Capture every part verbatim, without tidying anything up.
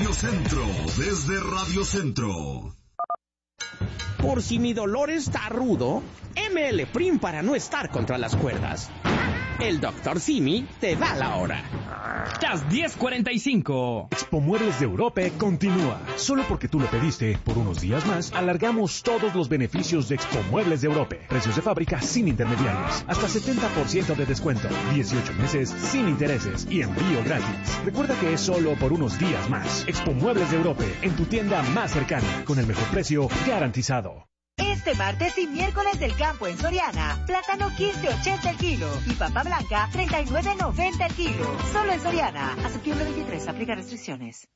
Radio Centro, desde Radio Centro. Por si mi dolor está rudo, M L Prim para no estar contra las cuerdas. El doctor Simi te da la hora. Las diez cuarenta y cinco. Expo Muebles de Europe continúa. Solo porque tú lo pediste, por unos días más, alargamos todos los beneficios de Expo Muebles de Europe. Precios de fábrica sin intermediarios. Hasta setenta por ciento de descuento. dieciocho meses sin intereses y envío gratis. Recuerda que es solo por unos días más. Expo Muebles de Europe, en tu tienda más cercana, con el mejor precio garantizado. Este martes y miércoles del campo en Soriana, plátano quince ochenta el kilo y papa blanca treinta y nueve noventa el kilo. Solo en Soriana. A septiembre veintitrés, aplica restricciones.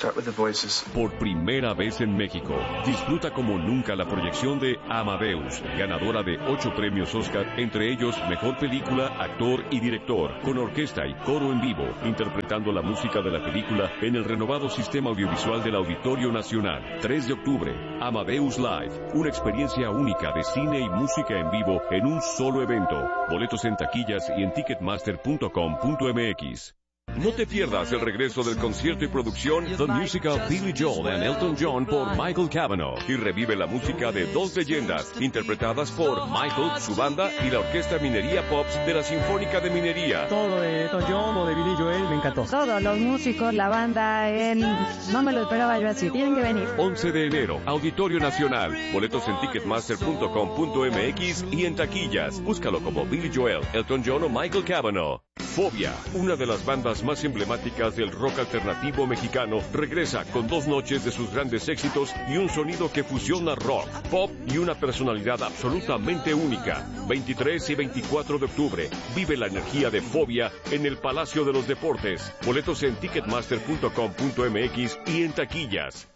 Por primera vez en México, disfruta como nunca la proyección de Amadeus, ganadora de ocho premios Oscar, entre ellos Mejor Película, Actor y Director, con orquesta y coro en vivo, interpretando la música de la película en el renovado sistema audiovisual del Auditorio Nacional. tres de octubre, Amadeus Live, una experiencia única de cine y música en vivo en un solo evento. Boletos en taquillas y en ticketmaster punto com punto m x. No te pierdas el regreso del concierto y producción The Musical Billy Joel and Elton John por Michael Cavanaugh y revive la música de dos leyendas interpretadas por Michael, su banda y la Orquesta Minería Pops de la Sinfónica de Minería. Todo de Elton John o de Billy Joel me encantó. Todos los músicos, la banda, en... no me lo esperaba yo así, tienen que venir. once de enero, Auditorio Nacional. Boletos en ticketmaster punto com punto m x y en taquillas. Búscalo como Billy Joel, Elton John o Michael Cavanaugh. Fobia, una de las bandas más emblemáticas del rock alternativo mexicano, regresa con dos noches de sus grandes éxitos y un sonido que fusiona rock, pop y una personalidad absolutamente única. veintitrés y veinticuatro de octubre, vive la energía de Fobia en el Palacio de los Deportes. Boletos en ticketmaster punto com punto m x y en taquillas.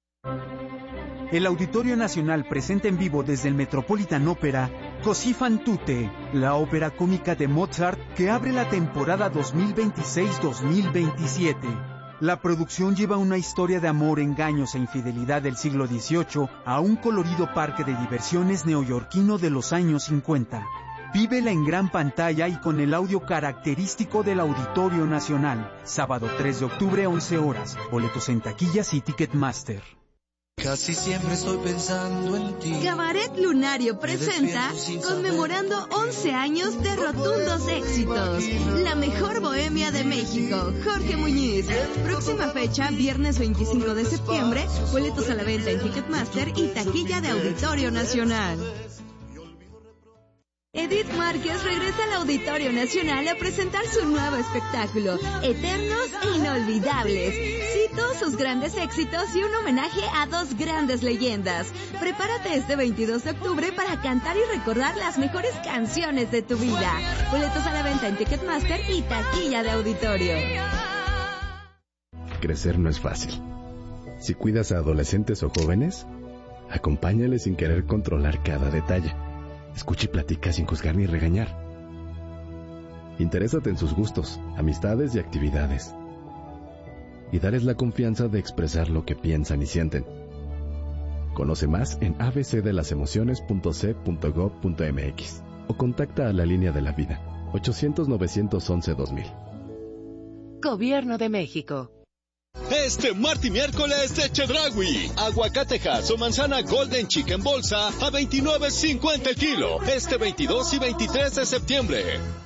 El Auditorio Nacional presenta en vivo desde el Metropolitan Opera Così fan tutte, la ópera cómica de Mozart que abre la temporada dos mil veintiséis dos mil veintisiete. La producción lleva una historia de amor, engaños e infidelidad del siglo dieciocho a un colorido parque de diversiones neoyorquino de los años cincuenta. Vívela en gran pantalla y con el audio característico del Auditorio Nacional. Sábado tres de octubre, once horas. Boletos en taquillas y Ticketmaster. Casi siempre estoy pensando en ti. Cabaret Lunario presenta conmemorando once años de rotundos éxitos. La mejor bohemia de México, Jorge Muñiz. Próxima fecha, viernes veinticinco de septiembre. Boletos a la venta en Ticketmaster y taquilla de Auditorio Nacional. Edith Márquez regresa al Auditorio Nacional a presentar su nuevo espectáculo, Eternos e Inolvidables. Sí, todos sus grandes éxitos y un homenaje a dos grandes leyendas. Prepárate este veintidós de octubre para cantar y recordar las mejores canciones de tu vida. Boletos a la venta en Ticketmaster y taquilla de Auditorio. Crecer no es fácil. Si cuidas a adolescentes o jóvenes, acompáñales sin querer controlar cada detalle. Escucha y platica sin juzgar ni regañar. Interésate en sus gustos, amistades y actividades. Y darles la confianza de expresar lo que piensan y sienten. Conoce más en a b c de las emociones punto c punto gov punto m x o contacta a la línea de la vida ochocientos novecientos once dos mil. Gobierno de México. Este martes y miércoles de Chedraui, aguacatejas o manzana Golden Chicken bolsa a veintinueve cincuenta el kilo, este veintidós y veintitrés de septiembre.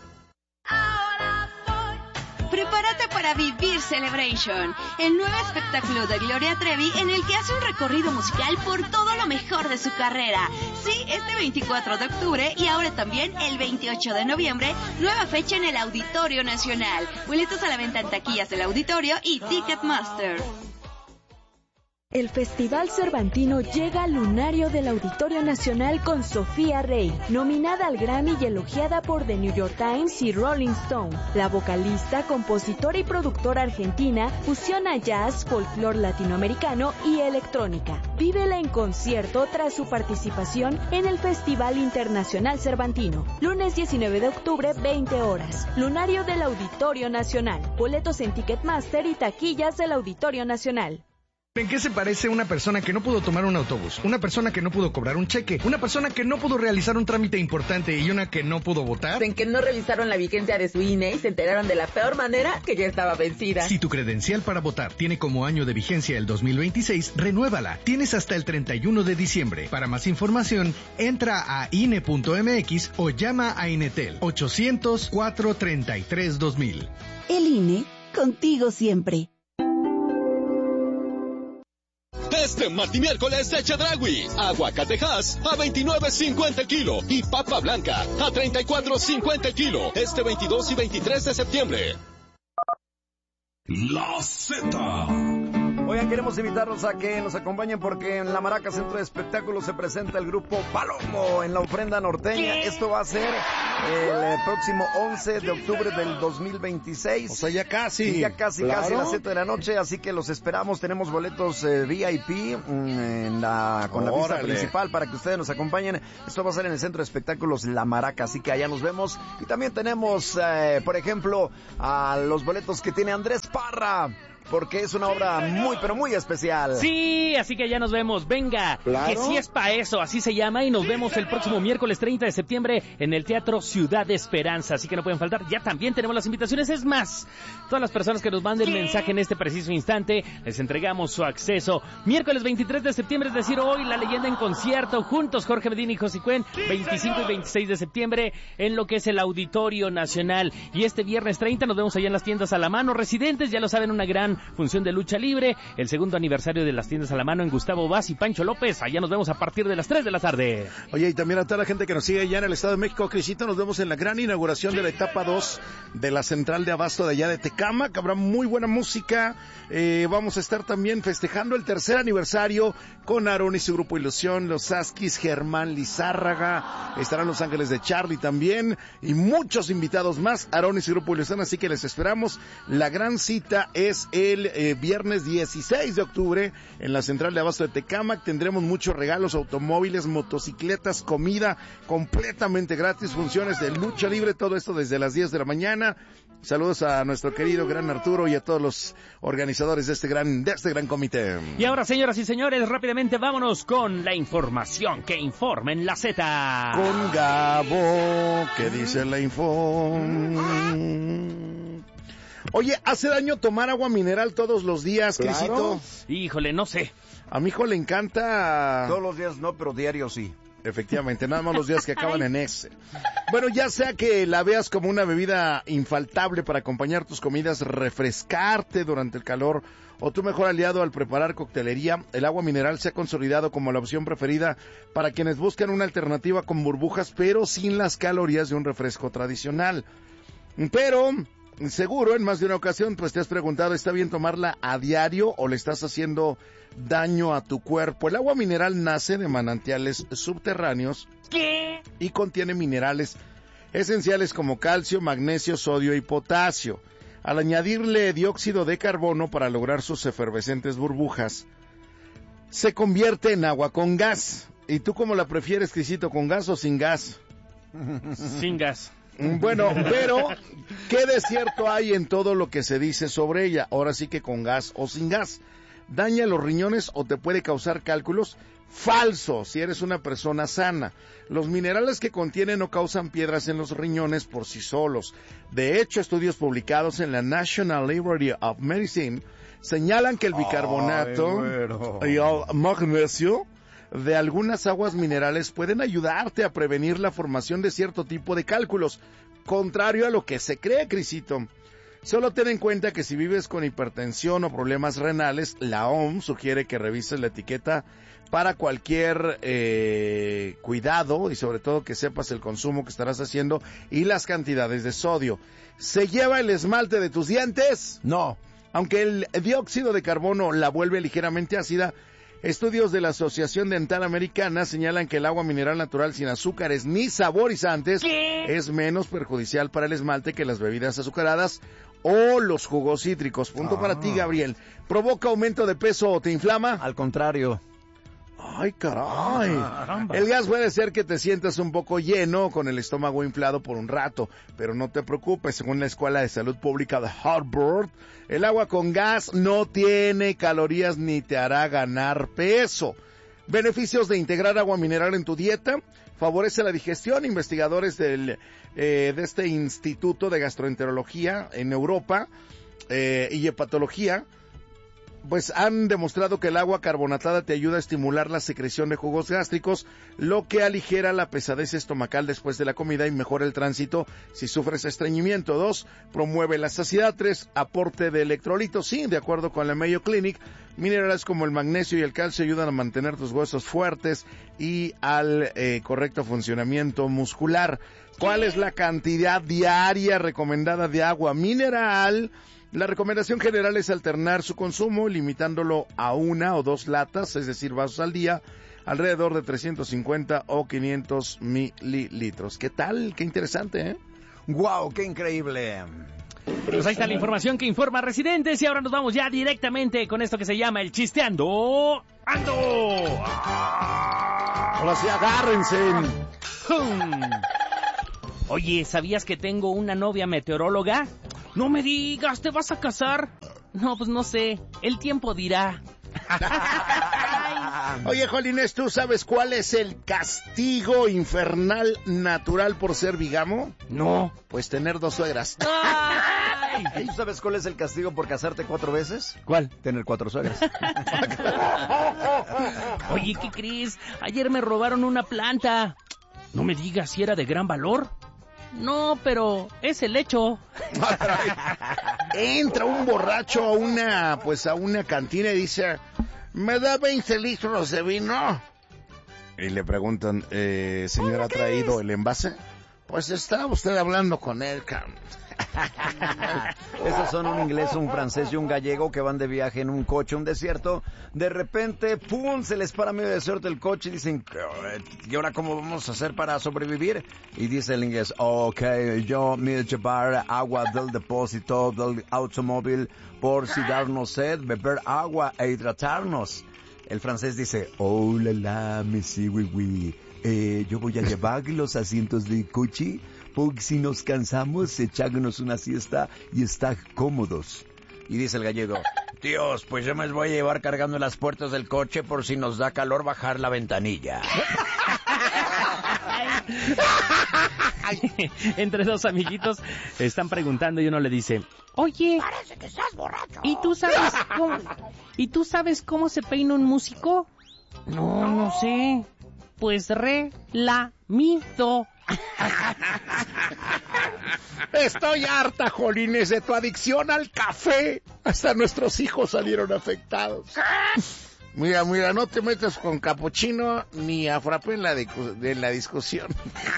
Prepárate para vivir Celebration, el nuevo espectáculo de Gloria Trevi en el que hace un recorrido musical por todo lo mejor de su carrera. Sí, este veinticuatro de octubre y ahora también el veintiocho de noviembre, nueva fecha en el Auditorio Nacional. Boletos a la venta en taquillas del Auditorio y Ticketmaster. El Festival Cervantino llega al lunario del Auditorio Nacional con Sofía Rey, nominada al Grammy y elogiada por The New York Times y Rolling Stone. La vocalista, compositora y productora argentina fusiona jazz, folclore latinoamericano y electrónica. Vívela en concierto tras su participación en el Festival Internacional Cervantino. Lunes diecinueve de octubre, veinte horas. Lunario del Auditorio Nacional. Boletos en Ticketmaster y taquillas del Auditorio Nacional. ¿En qué se parece una persona que no pudo tomar un autobús, una persona que no pudo cobrar un cheque, una persona que no pudo realizar un trámite importante y una que no pudo votar? En que no revisaron la vigencia de su I N E y se enteraron de la peor manera, que ya estaba vencida. Si tu credencial para votar tiene como año de vigencia el dos mil veintiséis, renuévala. Tienes hasta el treinta y uno de diciembre. Para más información, entra a I N E punto M X o llama a Inetel ochocientos, cuatrocientos treinta y tres, dos mil. El I N E, contigo siempre. Este martes y miércoles de Chedraui, aguacatejas a veintinueve cincuenta el kilo y papa blanca a treinta y cuatro cincuenta el kilo, este veintidós y veintitrés de septiembre. La Z. Oigan, queremos invitarlos a que nos acompañen porque en la Maraca Centro de Espectáculos se presenta el grupo Palomo en la ofrenda norteña. ¿Qué? Esto va a ser el próximo once de octubre del dos mil veintiséis. O sea, ya casi. Sí, ya casi, claro. casi las siete de la noche, así que los esperamos. Tenemos boletos eh, V I P mm, en la, con Órale. la pista principal para que ustedes nos acompañen. Esto va a ser en el Centro de Espectáculos La Maraca, así que allá nos vemos. Y también tenemos, eh, por ejemplo, a los boletos que tiene Andrés Parra, porque es una obra muy, pero muy especial. Sí, así que ya nos vemos. Venga, claro. Que sí es pa' eso, así se llama. Y nos vemos el próximo miércoles treinta de septiembre en el Teatro Ciudad de Esperanza. Así que no pueden faltar. Ya también tenemos las invitaciones. Es más, todas las personas que nos manden mensaje en este preciso instante, les entregamos su acceso. Miércoles veintitrés de septiembre, es decir, hoy, La Leyenda en concierto. Juntos, Jorge Medina y José Cuen. veinticinco y veintiséis de septiembre en lo que es el Auditorio Nacional. Y este viernes treinta nos vemos allá en las tiendas a la mano. Residentes, ya lo saben, una gran función de lucha libre, el segundo aniversario de las tiendas a la mano en Gustavo Vaz y Pancho López. Allá nos vemos a partir de las tres de la tarde. Oye, y también a toda la gente que nos sigue allá en el Estado de México, Crisito, nos vemos en la gran inauguración de la etapa dos de la central de abasto de allá de Tecámac. Habrá muy buena música. Eh, vamos a estar también festejando el tercer aniversario con Aarón y su grupo Ilusión, los Saskis, Germán Lizárraga, estarán Los Ángeles de Charlie también y muchos invitados más. Aarón y su grupo Ilusión, así que les esperamos. La gran cita es el eh, viernes dieciséis de octubre en la central de abasto de Tecámac. Tendremos muchos regalos, automóviles, motocicletas, comida completamente gratis, funciones de lucha libre, todo esto desde las diez de la mañana. Saludos a nuestro querido gran Arturo y a todos los organizadores de este gran, de este gran comité. Y ahora, señoras y señores, rápidamente vámonos con la información que informa en la Z. Con Gabo, que dice la info. Oye, ¿hace daño tomar agua mineral todos los días, Claro. Crisito? Híjole, no sé. A mi hijo le encanta. Todos los días no, pero diario sí. Efectivamente, nada más los días que acaban en ese. Bueno, ya sea que la veas como una bebida infaltable para acompañar tus comidas, refrescarte durante el calor, o tu mejor aliado al preparar coctelería, el agua mineral se ha consolidado como la opción preferida para quienes buscan una alternativa con burbujas, pero sin las calorías de un refresco tradicional. Pero seguro en más de una ocasión pues te has preguntado, ¿está bien tomarla a diario o le estás haciendo daño a tu cuerpo? El agua mineral nace de manantiales subterráneos. ¿Qué? Y contiene minerales esenciales como calcio, magnesio, sodio y potasio. Al añadirle dióxido de carbono para lograr sus efervescentes burbujas, se convierte en agua con gas. ¿Y tú cómo la prefieres, Crisito, con gas o sin gas? Sin gas. Bueno, pero ¿qué de cierto hay en todo lo que se dice sobre ella? Ahora sí que con gas o sin gas. ¿Daña los riñones o te puede causar cálculos? Falso, si eres una persona sana. Los minerales que contiene no causan piedras en los riñones por sí solos. De hecho, estudios publicados en la National Library of Medicine señalan que el bicarbonato Ay, bueno. y el magnesio de algunas aguas minerales pueden ayudarte a prevenir la formación de cierto tipo de cálculos, contrario a lo que se cree, Crisito. Solo ten en cuenta que si vives con hipertensión o problemas renales, la O M S sugiere que revises la etiqueta para cualquier eh, cuidado y sobre todo que sepas el consumo que estarás haciendo y las cantidades de sodio. ¿Se lleva el esmalte de tus dientes? No. Aunque el dióxido de carbono la vuelve ligeramente ácida, estudios de la Asociación Dental Americana señalan que el agua mineral natural sin azúcares ni saborizantes ¿Qué? es menos perjudicial para el esmalte que las bebidas azucaradas o los jugos cítricos. Punto ah. para ti, Gabriel. ¿Provoca aumento de peso o te inflama? Al contrario. Ay, caray. Caramba. El gas puede ser que te sientas un poco lleno, con el estómago inflado por un rato, pero no te preocupes, según la Escuela de Salud Pública de Harvard, el agua con gas no tiene calorías ni te hará ganar peso. Beneficios de integrar agua mineral en tu dieta: favorece la digestión. Investigadores del, eh, de este Instituto de Gastroenterología en Europa eh, y Hepatología pues han demostrado que el agua carbonatada te ayuda a estimular la secreción de jugos gástricos, lo que aligera la pesadez estomacal después de la comida y mejora el tránsito si sufres estreñimiento. Dos, promueve la saciedad. Tres, aporte de electrolitos. Sí, de acuerdo con la Mayo Clinic, minerales como el magnesio y el calcio ayudan a mantener tus huesos fuertes y al eh, correcto funcionamiento muscular. ¿Cuál es la cantidad diaria recomendada de agua mineral? La recomendación general es alternar su consumo, limitándolo a una o dos latas, es decir, vasos al día, alrededor de trescientos cincuenta o quinientos mililitros. ¿Qué tal? Qué interesante, ¿eh? ¡Wow! ¡Qué increíble! Pues ahí está la información que informa Residentes, y ahora nos vamos ya directamente con esto que se llama el Chisteando Ando. Ahora sí, agárrense. Hmm. Oye, ¿sabías que tengo una novia meteoróloga? No me digas, ¿te vas a casar? No, pues no sé, el tiempo dirá. Oye, Jolines, ¿tú sabes cuál es el castigo infernal natural por ser bigamo? No. Pues tener dos suegras. ¿Y tú sabes cuál es el castigo por casarte cuatro veces? ¿Cuál? Tener cuatro suegras. Oye, ¿qué crees? Ayer me robaron una planta. No me digas si era de gran valor. No, pero es el hecho. Entra un borracho a una, pues a una cantina y dice, ¿me da veinte litros de vino? Y le preguntan, eh, ¿señor ha traído el envase? Pues está usted hablando con él, cabrón. Esos son un inglés, un francés y un gallego que van de viaje en un coche, un desierto. De repente, ¡pum!, se les para medio desierto el coche y dicen, ¿y ahora cómo vamos a hacer para sobrevivir? Y dice el inglés, ok, yo me voy a llevar agua del depósito del automóvil por si darnos sed, beber agua e hidratarnos. El francés dice, oh la la, monsieur, oui, oui. Eh, yo voy a llevar los asientos del coche, porque si nos cansamos, echarnos una siesta y estar cómodos. Y dice el gallego, Dios, pues yo me voy a llevar cargando las puertas del coche por si nos da calor bajar la ventanilla. Entre dos amiguitos están preguntando y uno le dice, oye, parece que estás borracho. ¿Y tú sabes cómo, ¿y tú sabes cómo se peina un músico? No, no sé. Pues re, la, mi, do. Estoy harta, Jolines, de tu adicción al café. Hasta nuestros hijos salieron afectados. Mira, mira, no te metas con capuchino ni a frappé en la, en la discusión.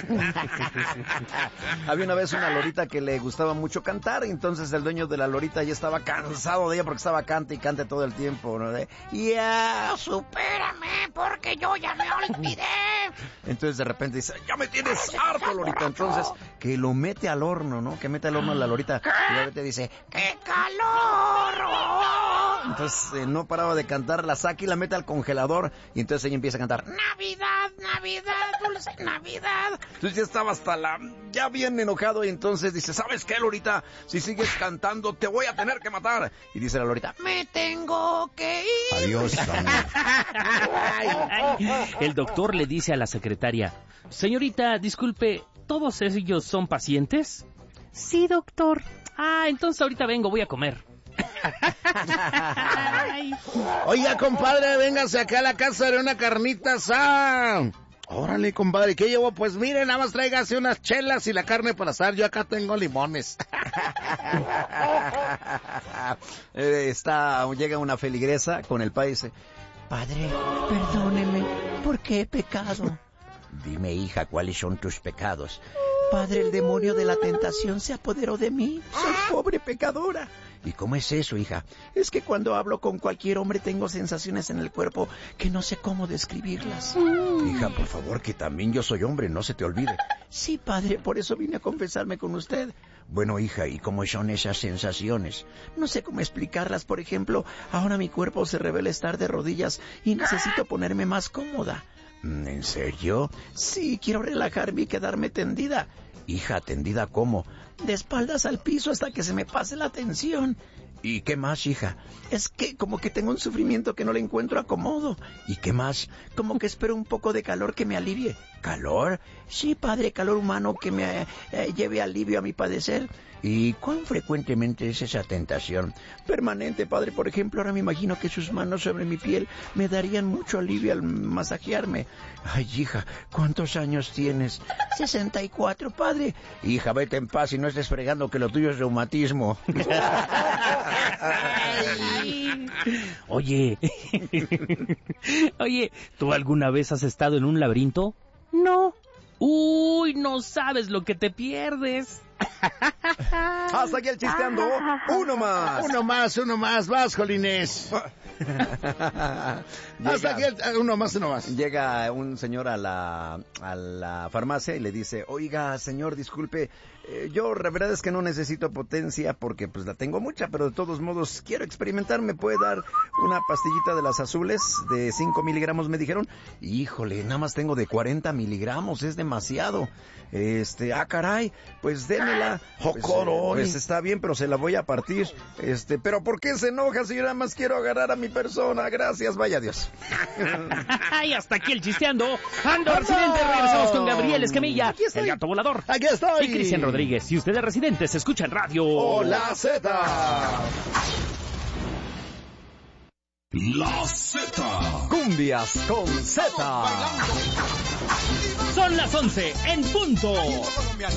Había una vez una lorita que le gustaba mucho cantar, y entonces el dueño de la lorita ya estaba cansado de ella porque estaba cante y cante todo el tiempo, ¿no? De, ya, supérame, porque yo ya me olvidé. Entonces de repente dice, ya me tienes harto, lorita. Entonces, que lo mete al horno, ¿no? Que mete al horno a la lorita. Y la lorita dice, ¡qué calor! Entonces eh, no paraba de cantar, la saca y la mete al congelador, y entonces ella empieza a cantar, Navidad, Navidad, dulce Navidad. Entonces ya estaba hasta la, ya bien enojado, y entonces dice, ¿sabes qué, lorita? Si sigues cantando, te voy a tener que matar. Y dice la lorita, me tengo que ir. Adiós, el doctor le dice a la secretaria, señorita, disculpe, ¿todos ellos son pacientes? Sí, doctor. Ah, entonces ahorita vengo, voy a comer. Oiga, compadre, véngase acá a la casa de una carnita asada. Órale, compadre, ¿qué llevo? Pues mire, nada más tráigase unas chelas y la carne para asar. Yo acá tengo limones. eh, está, llega una feligresa con el padre y dice, padre, perdóneme, ¿por qué he pecado? Dime, hija, ¿cuáles son tus pecados? Padre, el demonio de la tentación se apoderó de mí. Soy pobre pecadora. ¿Y cómo es eso, hija? Es que cuando hablo con cualquier hombre tengo sensaciones en el cuerpo que no sé cómo describirlas. Mm. Hija, por favor, que también yo soy hombre, no se te olvide. Sí, padre, por eso vine a confesarme con usted. Bueno, hija, ¿y cómo son esas sensaciones? No sé cómo explicarlas. Por ejemplo, ahora mi cuerpo se revela estar de rodillas y necesito ponerme más cómoda. ¿En serio? Sí, quiero relajarme y quedarme tendida. Hija, ¿tendida cómo? De espaldas al piso hasta que se me pase la tensión. ¿Y qué más, hija? Es que como que tengo un sufrimiento que no le encuentro acomodo. ¿Y qué más? Como que espero un poco de calor que me alivie. ¿Calor? Sí, padre, calor humano que me eh, lleve alivio a mi padecer. ¿Y cuán frecuentemente es esa tentación? Permanente, padre. Por ejemplo, ahora me imagino que sus manos sobre mi piel me darían mucho alivio al masajearme. Ay, hija, ¿cuántos años tienes? sesenta y cuatro, padre. Hija, vete en paz y no estés fregando que lo tuyo es reumatismo. Oye, oye, ¿tú alguna vez has estado en un laberinto? No. Uy, no sabes lo que te pierdes. Hasta aquí el chisteando. Uno más. Uno más, uno más. Vas, Jolines. Hasta aquí el, uno más, uno más. Llega un señor a la, a la farmacia y le dice, oiga, señor, disculpe, eh, yo la verdad es que no necesito potencia porque pues la tengo mucha, pero de todos modos quiero experimentar. ¿Me puede dar una pastillita de las azules de cinco miligramos? Me dijeron. Híjole, nada más tengo de cuarenta miligramos, es demasiado. Este, ah, caray, pues démela. Pues, eh, pues está bien, pero se la voy a partir. Este, pero ¿por qué se enoja si yo nada más quiero agarrar a mi persona? Gracias, vaya Dios. Y hasta aquí el chisteando. Ando, residente, regresamos con Gabriel Escamilla, el gato volador. Aquí estoy. Y Cristian Rodríguez. Y ustedes residentes escuchan radio. Hola, Z. La Z. Cumbias con Z. Son las once en punto.